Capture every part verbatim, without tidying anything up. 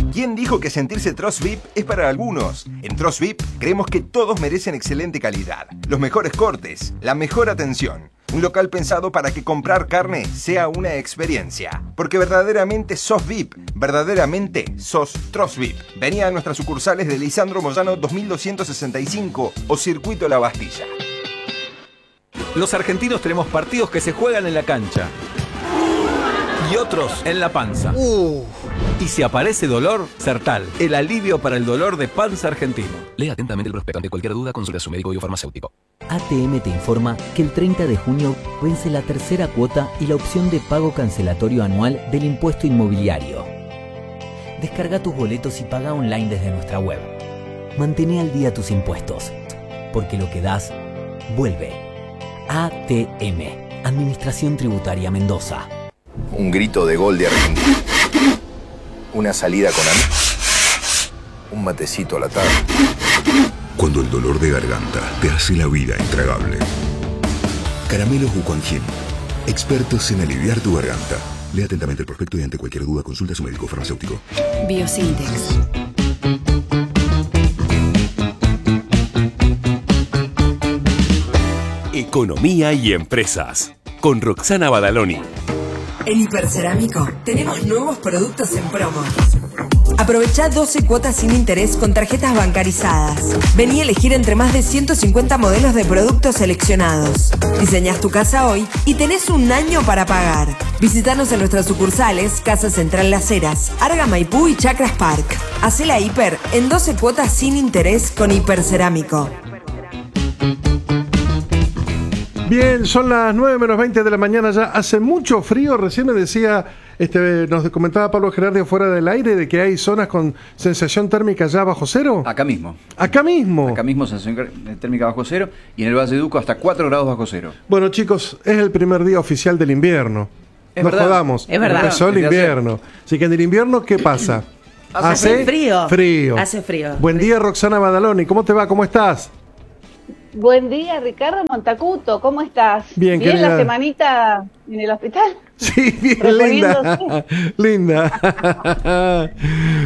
¿Quién dijo que sentirse Trust V I P es para algunos? En Trust V I P creemos que todos merecen excelente calidad, los mejores cortes, la mejor atención. Un local pensado para que comprar carne sea una experiencia. Porque verdaderamente sos V I P, verdaderamente sos Trust V I P. Vení a nuestras sucursales de Lisandro Moyano dos mil doscientos sesenta y cinco o Circuito La Bastilla. Los argentinos tenemos partidos que se juegan en la cancha y otros en la panza. Uh. Y si aparece dolor, Sertal, el alivio para el dolor de panza argentino. Lea atentamente el prospecto. Ante cualquier duda, consulte a su médico biofarmacéutico. A T M te informa que el treinta de junio vence la tercera cuota y la opción de pago cancelatorio anual del impuesto inmobiliario. Descarga tus boletos y paga online desde nuestra web. Mantén al día tus impuestos, porque lo que das, vuelve. A T M, Administración Tributaria Mendoza. Un grito de gol de Argentina. Una salida con amigos. Un matecito a la tarde. Cuando el dolor de garganta te hace la vida intragable. Caramelos Wuquanjin, expertos en aliviar tu garganta. Lea atentamente el prospecto y ante cualquier duda consulta a su médico farmacéutico. Biosintex. Economía y empresas, con Roxana Badaloni. En Hipercerámico tenemos nuevos productos en promo. Aprovechá doce cuotas sin interés con tarjetas bancarizadas. Vení a elegir entre más de ciento cincuenta modelos de productos seleccionados. Diseñás tu casa hoy y tenés un año para pagar. Visítanos en nuestras sucursales Casa Central Las Heras, Arga Maipú y Chacras Park. Hacé la hiper en doce cuotas sin interés con Hipercerámico. Bien, son las nueve menos veinte de la mañana ya. Hace mucho frío, recién me decía, este, nos comentaba Pablo Gerardi fuera del aire de que hay zonas con sensación térmica ya bajo cero. Acá mismo. ¿Acá mismo? Acá mismo sensación térmica bajo cero y en el Valle de Duco hasta cuatro grados bajo cero. Bueno, chicos, es el primer día oficial del invierno. Es Nos verdad. jodamos. Es verdad. Empezó el invierno. Así que en el invierno, ¿qué pasa? Hace, Hace frío. Frío. Hace frío. Buen día, Roxana Badaloni. ¿Cómo te va? ¿Cómo estás? Buen día, Ricardo Montacuto, ¿cómo estás? Bien, ¿Bien querida. la semanita en el hospital? Sí, bien, linda. Linda.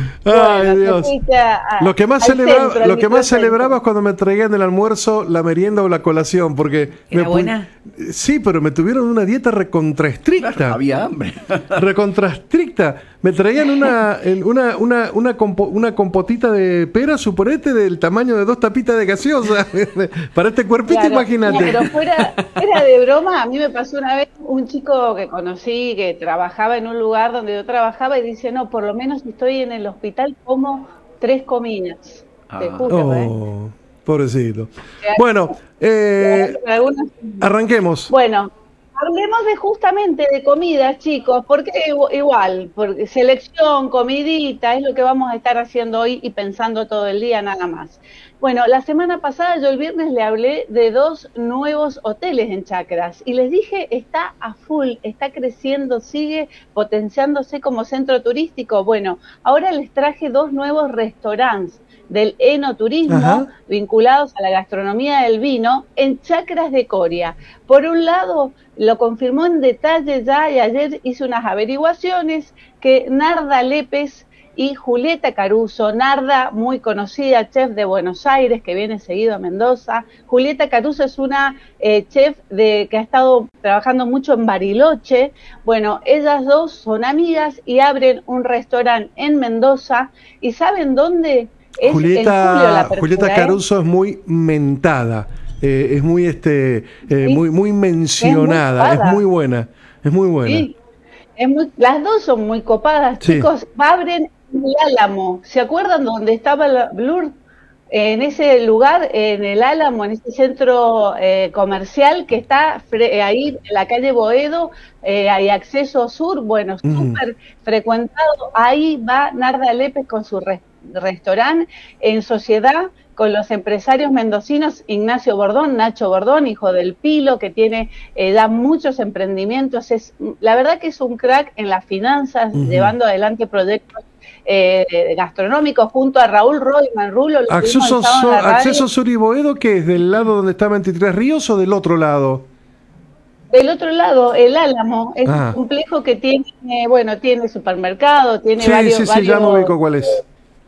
Ay, bueno, Dios. A, lo que más, celebra, lo que más celebraba es cuando me traían el almuerzo, la merienda o la colación, porque... ¿Era me buena? Sí, pero me tuvieron una dieta recontraestricta. Claro, había hambre. Recontraestricta. Me traían una, una, una, una, compo, una compotita de pera, suponete, del tamaño de dos tapitas de gaseosa. Para este cuerpito, claro, imagínate. No, pero fuera, fuera de broma, a mí me pasó una vez un chico que conocí que trabajaba en un lugar donde yo trabajaba y dice, no, por lo menos si estoy en el hospital como tres comidas. Ah. Te juro, oh, ¿eh? Pobrecito. Bueno, eh, algunos... arranquemos. Bueno, hablemos de justamente de comidas, chicos, porque igual, porque selección, comidita, es lo que vamos a estar haciendo hoy y pensando todo el día nada más. Bueno, la semana pasada yo el viernes le hablé de dos nuevos hoteles en Chacras y les dije, está a full, está creciendo, sigue potenciándose como centro turístico. Bueno, ahora les traje dos nuevos restaurantes del enoturismo, ajá, vinculados a la gastronomía del vino en Chacras de Coria. Por un lado, lo confirmó en detalle ya y ayer hice unas averiguaciones que Narda Lépez y Julieta Caruso, Narda, muy conocida, chef de Buenos Aires, que viene seguido a Mendoza. Julieta Caruso es una eh, chef de que ha estado trabajando mucho en Bariloche. Bueno, ellas dos son amigas y abren un restaurante en Mendoza. ¿Y saben dónde? Es Julieta, en julio la apertura, Julieta Caruso, ¿eh? Es muy mentada, eh, es muy este, eh, sí, muy, muy mencionada, es muy, es muy buena, es muy buena. Sí. Es muy, las dos son muy copadas, sí. Chicos. Abren el Álamo. ¿Se acuerdan dónde estaba la Blur? En ese lugar, en el Álamo, en ese centro eh, comercial que está fre ahí en la calle Boedo, eh, hay acceso sur, bueno, mm. súper frecuentado. Ahí va Narda Lépez con su re restaurante en sociedad con los empresarios mendocinos, Ignacio Bordón, Nacho Bordón, hijo del Pilo, que tiene eh, da muchos emprendimientos. Es, la verdad que es un crack en las finanzas, uh-huh. llevando adelante proyectos eh, gastronómicos junto a Raúl Royman. Rulo, lo ¿Acceso, so, ¿Acceso Sur y Boedo, que es del lado donde está veintitrés Ríos o del otro lado? del otro lado, el Álamo, es Ah. un complejo que tiene, bueno, tiene supermercado, tiene Sí, varios... sí, sí, varios ya me ubico cuál es.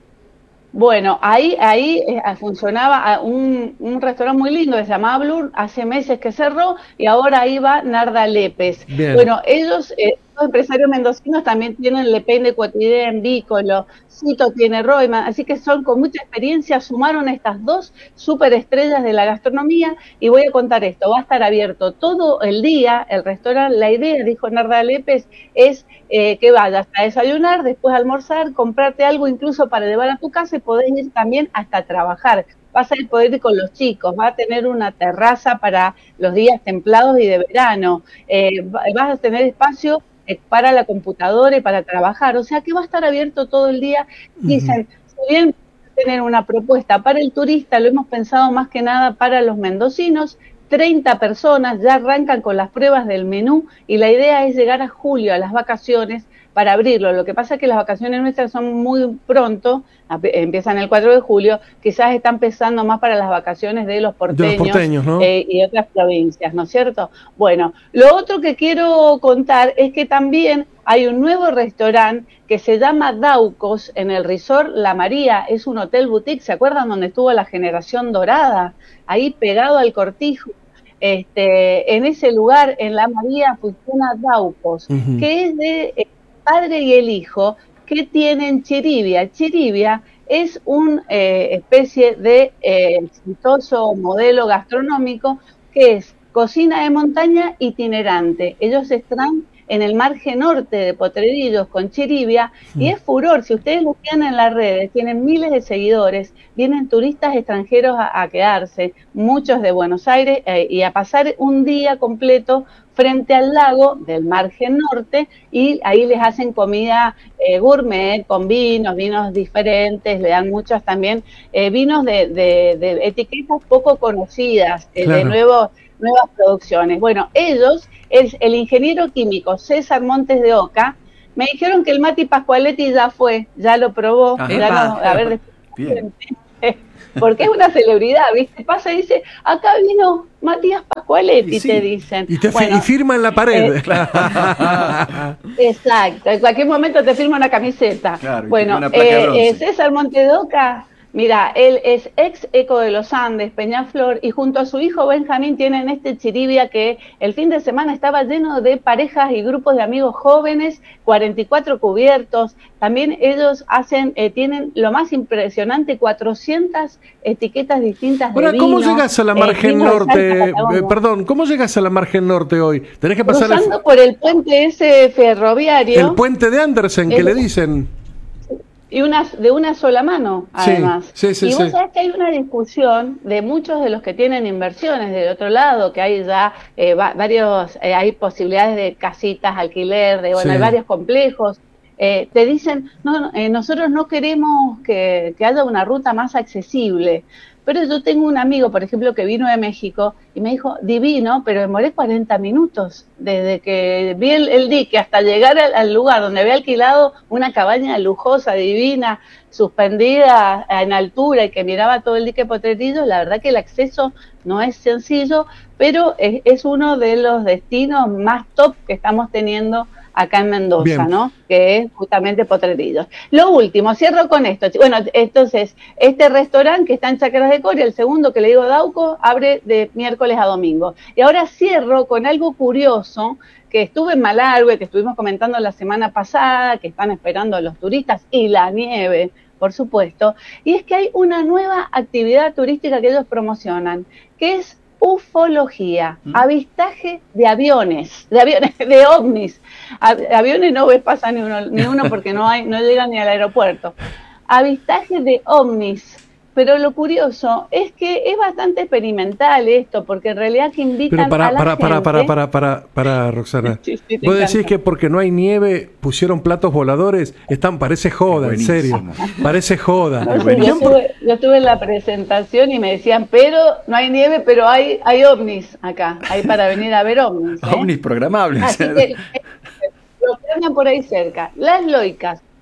Bueno, ahí ahí eh, funcionaba un, un restaurante muy lindo que se llamaba Blur, hace meses que cerró y ahora ahí va Narda Lépez. Bien. Bueno, ellos, eh, los empresarios mendocinos también tienen Le Pen de Quotidien, Vícolo, Cito tiene Royman, así que son con mucha experiencia, sumaron estas dos superestrellas de la gastronomía y voy a contar esto, va a estar abierto todo el día el restaurante, la idea, dijo Narda Lépez, es eh, que vayas a desayunar, después a almorzar, comprarte algo incluso para llevar a tu casa y podés ir también hasta trabajar. Vas a ir, poder ir con los chicos, va a tener una terraza para los días templados y de verano, eh, vas a tener espacio eh, para la computadora y para trabajar, o sea que va a estar abierto todo el día. Dicen, si bien tener una propuesta para el turista, lo hemos pensado más que nada para los mendocinos, treinta personas ya arrancan con las pruebas del menú y la idea es llegar a julio, a las vacaciones, para abrirlo. Lo que pasa es que las vacaciones nuestras son muy pronto, empiezan el cuatro de julio, quizás están pensando más para las vacaciones de los porteños, De los porteños, ¿no? eh, y otras provincias, ¿no es cierto? Bueno, lo otro que quiero contar es que también hay un nuevo restaurante que se llama Daucos en el Resort La María, es un hotel boutique, ¿se acuerdan donde estuvo la generación dorada? Ahí pegado al Cortijo. Este, en ese lugar, en La María, funciona Daucos, Ujú. que es de el padre y el hijo que tienen Chiribia. Chiribia es una eh, especie de eh, exitoso modelo gastronómico que es cocina de montaña itinerante. Ellos están en el margen norte de Potrerillos con Chiribia y es furor. Si ustedes lo tienen en las redes, tienen miles de seguidores, vienen turistas extranjeros a, a quedarse, muchos de Buenos Aires, eh, y a pasar un día completo frente al lago del margen norte, y ahí les hacen comida eh, gourmet, con vinos, vinos diferentes, le dan muchos también eh, vinos de, de, de etiquetas poco conocidas, eh, Claro. de nuevos, nuevas producciones. Bueno, ellos, el, el ingeniero químico César Montes de Oca, me dijeron que el Mati Pascualetti ya fue, ya lo probó, Ajá. ya Epa. lo, a ver, Bien. porque es una celebridad, ¿viste? Pasa y dice, acá vino Matías Pascualetti, Y sí, te dicen. Y, te fi- Bueno, y firma en la pared. eh, exacto, en cualquier momento te firma una camiseta. Claro, y Bueno, una placa de eh, bronce. eh, César Montedoca, mira, él es ex Eco de los Andes, Peñaflor, y junto a su hijo Benjamín tienen este Chiribia que el fin de semana estaba lleno de parejas y grupos de amigos jóvenes, cuarenta y cuatro cubiertos. También ellos hacen, eh, tienen lo más impresionante, cuatrocientas etiquetas distintas de Ahora, ¿cómo vino, llegas a la eh, margen vino de Salta, norte? Patagonia. Eh, perdón, ¿cómo llegas a la margen norte hoy? Tenés que pasar el, Cruzando por el puente ese ferroviario. el puente de Andersen, que El- le dicen. Y una, de una sola mano, Sí, además. sí, sí, y vos sí. sabés que hay una discusión de muchos de los que tienen inversiones del otro lado, que hay ya eh, va- varios, eh, hay posibilidades de casitas, alquiler, de bueno, Sí. hay varios complejos. Eh, te dicen, no, no, eh, nosotros no queremos que, que haya una ruta más accesible. Pero yo tengo un amigo, por ejemplo, que vino de México y me dijo, divino, pero demoré cuarenta minutos desde que vi el, el dique hasta llegar al, al lugar donde había alquilado una cabaña lujosa, divina, suspendida en altura y que miraba todo el dique Potrerillos. La verdad que el acceso no es sencillo, pero es, es uno de los destinos más top que estamos teniendo acá en Mendoza, Bien. ¿no? Que es justamente Potrerillos. Lo último, cierro con esto. Bueno, entonces, este restaurante que está en Chacras de Coria, el segundo que le digo Dauco, abre de miércoles a domingo. Y ahora cierro con algo curioso, que estuve en Malargüe, que estuvimos comentando la semana pasada, que están esperando a los turistas, y la nieve, por supuesto, y es que hay una nueva actividad turística que ellos promocionan, que es ufología, avistaje de aviones, de aviones, de ovnis. A- aviones no ves pasar ni uno, ni uno porque no hay, no llegan ni al aeropuerto. Avistaje de ovnis. Pero lo curioso es que es bastante experimental esto, porque en realidad que invitan Pero para, a la para, para, gente... para, para, para, para, Roxana. Sí, sí, te Vos decís encanta. que porque no hay nieve pusieron platos voladores. Están, parece joda, en serio. Parece joda. No sé, yo, estuve, yo estuve en la presentación y me decían, pero no hay nieve, pero hay, hay ovnis acá, hay para venir a ver ovnis. ¿eh? Ovnis programables. Así que eh, lo que andan por ahí cerca. Las Loicas,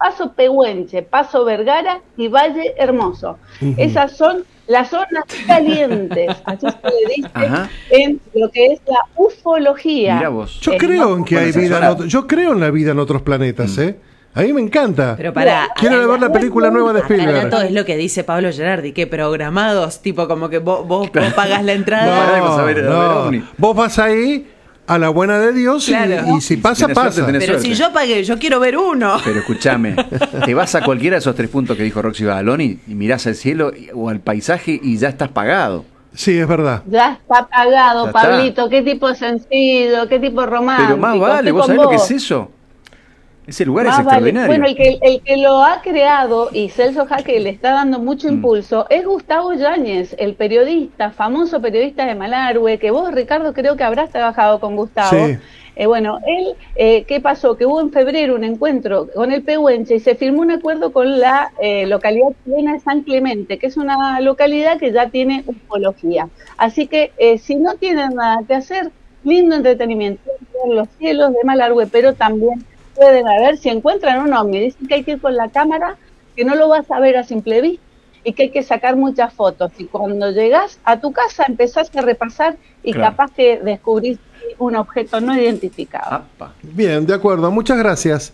Paso Pehuenche, Paso Vergara y Valle Hermoso. Uh-huh. Esas son las zonas calientes, así se le dice Ajá. en lo que es la ufología. Mirá vos. Yo creo en que hay vida en otro, yo creo en la vida en otros planetas, ¿eh? A mí me encanta. Pero para, quiero ver la película nueva de Spielberg. Todo es lo que dice Pablo Gerardi, que programados, tipo como que vos, vos, vos pagás la entrada. No, no. Vos vas ahí a la buena de Dios claro. y, y si pasa, si pasa. Suerte, pero suerte. Si yo pagué, yo quiero ver uno. Pero escúchame, te vas a cualquiera de esos tres puntos que dijo Roxy Badaloni y mirás al cielo o al paisaje y ya estás pagado. Sí, es verdad. Ya está pagado, ya Pablito. Está. Qué tipo sencillo, qué tipo romántico. Pero más vale, ¿vos sabés vos? Lo que es eso? Ese lugar Más es extraordinario. Vale. Bueno, el que, el que lo ha creado y Celso Jaque le está dando mucho mm. impulso es Gustavo Yáñez, el periodista, famoso periodista de Malargüe, que vos, Ricardo, creo que habrás trabajado con Gustavo. Sí. Eh, bueno, él, eh, ¿qué pasó? Que hubo en febrero un encuentro con el Pehuenche y se firmó un acuerdo con la eh, localidad chilena de San Clemente, que es una localidad que ya tiene ufología. Así que eh, si no tienen nada que hacer, lindo entretenimiento, los cielos de Malargüe, pero también pueden haber, si encuentran un ovni, dicen que hay que ir con la cámara, que no lo vas a ver a simple vista y que hay que sacar muchas fotos. Y cuando llegas a tu casa empezás a repasar y claro. capaz que descubrís un objeto no identificado. Apa. Bien, de acuerdo, muchas gracias.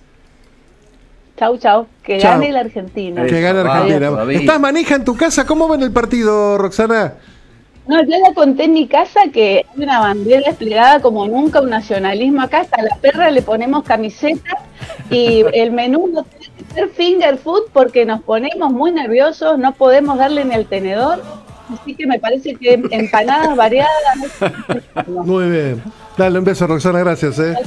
Chau, chau, que chau. Gane la Argentina. Que gane la Argentina. Ah, ¿estás manija en tu casa? ¿Cómo ven el partido, Roxana? No, yo ya conté en mi casa que hay una bandera desplegada como nunca, un nacionalismo acá, hasta a la perra le ponemos camisetas y el menú no tiene que ser finger food porque nos ponemos muy nerviosos, no podemos darle ni el tenedor, así que me parece que empanadas variadas. No. Muy bien, dale un beso, Roxana, gracias. ¿eh?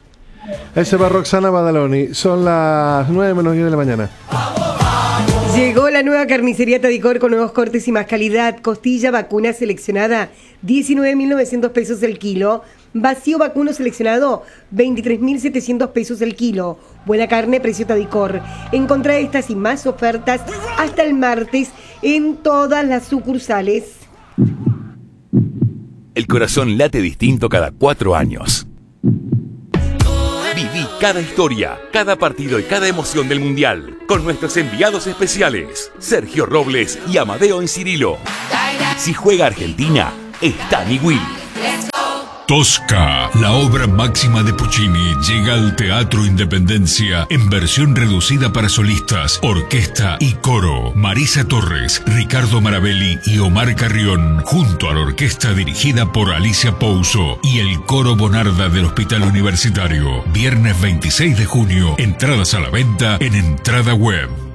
Ese va Roxana Badaloni, son las nueve menos diez de la mañana. Llegó la nueva carnicería Tadicor con nuevos cortes y más calidad. Costilla vacuna seleccionada, diecinueve mil novecientos pesos el kilo. Vacío vacuno seleccionado, veintitrés mil setecientos pesos el kilo. Buena carne, precio Tadicor. Encontrá estas y más ofertas hasta el martes en todas las sucursales. El corazón late distinto cada cuatro años. Viví cada historia, cada partido y cada emoción del Mundial con nuestros enviados especiales, Sergio Robles y Amadeo Incirilo. Si juega Argentina, está mi Will. Tosca, la obra máxima de Puccini, llega al Teatro Independencia en versión reducida para solistas, orquesta y coro. Marisa Torres, Ricardo Marabelli y Omar Carrión, junto a la orquesta dirigida por Alicia Pouso y el coro Bonarda del Hospital Universitario. Viernes veintiséis de junio, entradas a la venta en Entrada Web.